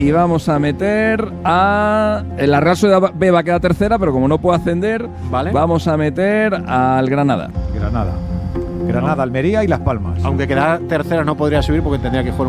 y vamos a meter a… La Real Sociedad B va a quedar tercera, pero como no puede ascender, vamos a meter al Granada. Granada, Almería y Las Palmas. Aunque quedara tercera no podría subir porque tendría que jugar